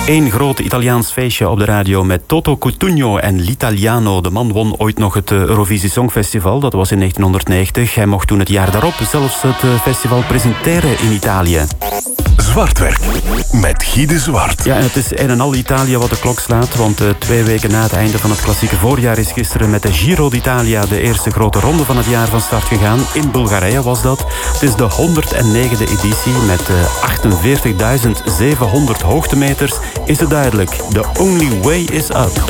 Eén groot Italiaans feestje op de radio met Toto Cutugno en L'Italiano. De man won ooit nog het Eurovisie Songfestival, dat was in 1990. Hij mocht toen het jaar daarop zelfs het festival presenteren in Italië. Zwartwerk met Guy de Zwart. Ja, en het is een en al Italië wat de klok slaat, want 2 weken na het einde van het klassieke voorjaar is gisteren met de Giro d'Italia de eerste grote ronde van het jaar van start gegaan. In Bulgarije was dat. Het is de 109e editie met 48.700 hoogtemeters. Is het duidelijk? The only way is up.